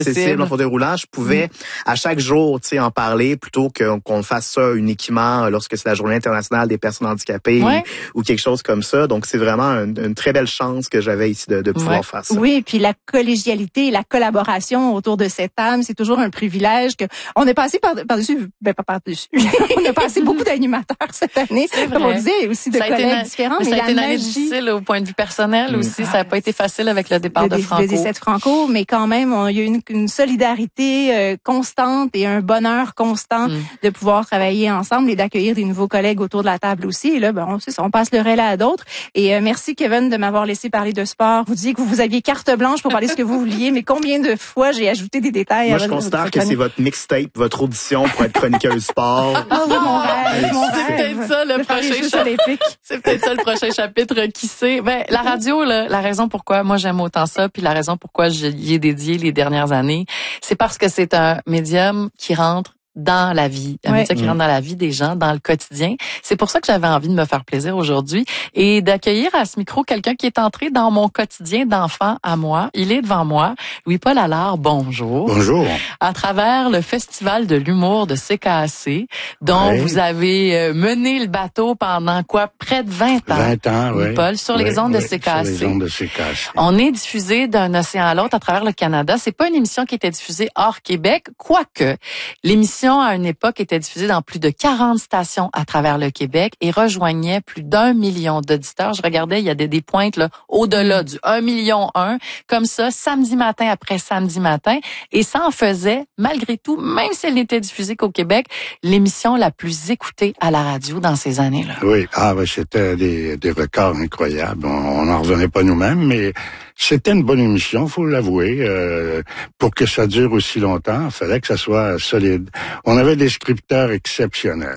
accessible en fauteuil roulant, je pouvais à chaque jour, en parler plutôt qu'on fasse ça uniquement lorsque c'est la Journée internationale des personnes handicapées ou quelque chose comme ça. Donc, c'est vraiment une très belle chance que j'avais ici de pouvoir faire ça. Oui, et puis la collégialité et la collaboration autour de cette table, c'est toujours un privilège que on est passé par-dessus, pas par-dessus. On a passé beaucoup d'animateurs cette année, comme on disait, et aussi de collègues différents. Mais ça a été une année difficile au point de vue personnel aussi. Ça n'a pas été facile avec le départ de Franco. Le décès de Franco, mais quand même, il y a une solidarité constante et un bonheur constant de pouvoir travailler ensemble et d'accueillir des nouveaux collègues autour de la table aussi. Et là, on passe le relais à d'autres. Et merci Kevin de m'avoir laissé parler de sport. Vous disiez que vous aviez carte blanche pour parler ce que vous vouliez, mais combien de fois j'ai ajouté des détails? Moi, je considère que c'est votre mixtape, votre audition pour être chroniqueuse sport. Ah oui, mon rêve. C'est peut-être ça le prochain chapitre. C'est peut-être ça le prochain chapitre. Qui sait? La radio, là, la raison pourquoi moi j'aime autant ça, puis la raison pourquoi j'y ai dédié les dernières années, c'est parce que c'est un médium qui rentre dans la vie, un média qui rentre dans la vie des gens, dans le quotidien. C'est pour ça que j'avais envie de me faire plaisir aujourd'hui et d'accueillir à ce micro quelqu'un qui est entré dans mon quotidien d'enfant à moi. Il est devant moi. Louis-Paul Allard, bonjour. Bonjour. À travers le Festival de l'humour de CKAC, dont vous avez mené le bateau pendant près de 20 ans. 20 ans, oui. Louis-Paul, sur les ondes de CKAC. Sur les ondes de CKAC. On est diffusé d'un océan à l'autre à travers le Canada. C'est pas une émission qui était diffusée hors Québec, quoique l'émission à une époque était diffusée dans plus de 40 stations à travers le Québec et rejoignait plus d'1 million d'auditeurs. Je regardais, il y a des pointes là au-delà du 1,1 million, comme ça, samedi matin après samedi matin. Et ça en faisait, malgré tout, même si elle n'était diffusée qu'au Québec, l'émission la plus écoutée à la radio dans ces années-là. Oui, c'était des records incroyables. On n'en revenait pas nous-mêmes, mais c'était une bonne émission, faut l'avouer. Pour que ça dure aussi longtemps, il fallait que ça soit solide. On avait des scripteurs exceptionnels.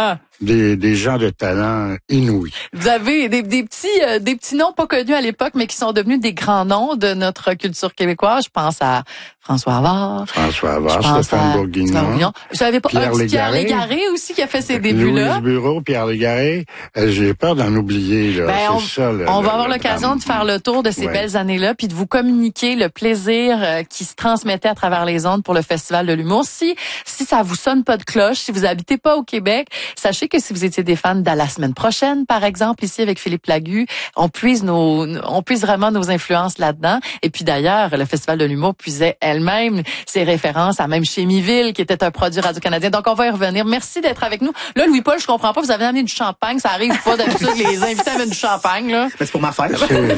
Des gens de talent inouï. Vous avez des petits noms pas connus à l'époque, mais qui sont devenus des grands noms de notre culture québécoise. Je pense à François Havard, Stéphane Bourguignon. J'avais pas Pierre Légaré aussi qui a fait ses débuts-là. Louise Bureau, Pierre Légaré. J'ai peur d'en oublier, là. On va avoir l'occasion de faire le tour de ces belles années-là, puis de vous communiquer le plaisir qui se transmettait à travers les ondes pour le Festival de l'humour. Si ça vous sonne pas de cloche, si vous habitez pas au Québec, sachez que si vous étiez des fans d'À la semaine prochaine, par exemple, ici avec Philippe Lagu, on puise vraiment nos influences là-dedans. Et puis d'ailleurs, le Festival de l'humour puisait elle-même ses références à même Chémiville, qui était un produit radio-canadien. Donc on va y revenir. Merci d'être avec nous. Là, Louis-Paul, je comprends pas, vous avez amené du champagne. Ça arrive pas d'habitude, les invités amènent du champagne, là. Mais c'est pour ma fête.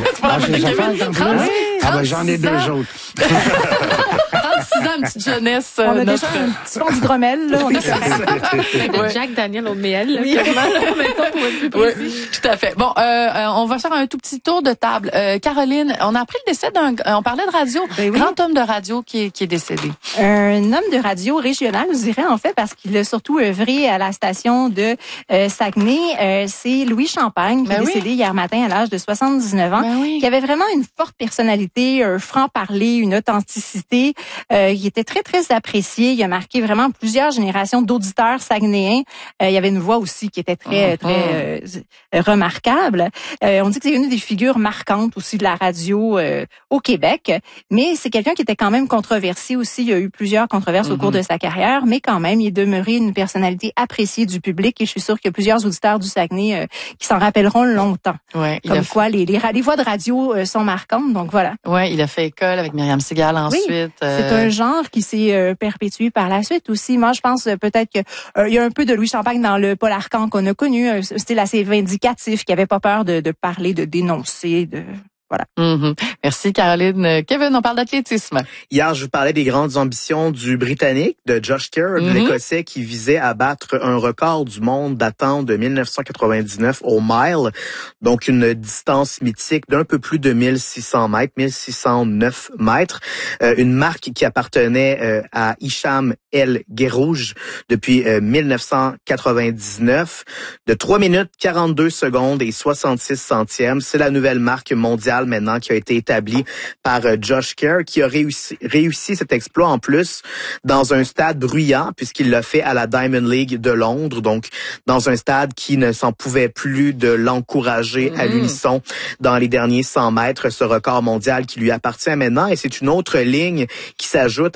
J'en ai deux autres. 36 ans, une petite jeunesse. On a déjà un petit fond d'hydromel, là. On est Jack Daniel O'Meal, là. Oui. Pour être plus précis. Oui, tout à fait. Bon, on va faire un tout petit tour de table. Caroline, on a appris le décès on parlait de radio, grand homme de radio qui est décédé. Un homme de radio régional, je dirais, en fait, parce qu'il a surtout œuvré à la station de Saguenay. C'est Louis Champagne, qui est décédé hier matin à l'âge de 79 ans, qui avait vraiment une forte personnalité, un franc-parler, une authenticité, qui était très, très apprécié. Il a marqué vraiment plusieurs générations d'auditeurs saguenéens. Il y avait une voix aussi qui était très, très remarquable. On dit que c'est une des figures marquantes aussi de la radio au Québec, mais c'est quelqu'un qui était quand même controversé aussi. Il y a eu plusieurs controverses au cours de sa carrière, mais quand même, il est demeuré une personnalité appréciée du public et je suis sûre qu'il y a plusieurs auditeurs du Saguenay qui s'en rappelleront longtemps. Ouais, comme quoi, les voix de radio sont marquantes, donc voilà. Ouais, il a fait école avec Myriam Segal ensuite. Oui, c'est un genre qui s'est perpétué par la suite aussi. Moi, je pense peut-être que il y a un peu de Louis Champagne dans le Paul Arcand qu'on a connu, un style assez vindicatif, qui avait pas peur de parler, de dénoncer, de... Voilà. Merci, Caroline. Kevin, on parle d'athlétisme. Hier, je vous parlais des grandes ambitions du Britannique, de Josh Kerr, l'Écossais, qui visait à battre un record du monde datant de 1999 au mile. Donc, une distance mythique d'un peu plus de 1600 mètres, 1609 mètres. Une marque qui appartenait à Hicham El Guerrouj depuis 1999. De 3 minutes 42 secondes et 66 centièmes. C'est la nouvelle marque mondiale maintenant qui a été établi par Josh Kerr, qui a réussi cet exploit en plus dans un stade bruyant puisqu'il l'a fait à la Diamond League de Londres, donc dans un stade qui ne s'en pouvait plus de l'encourager à l'unisson dans les derniers 100 mètres, ce record mondial qui lui appartient maintenant, et c'est une autre ligne qui s'ajoute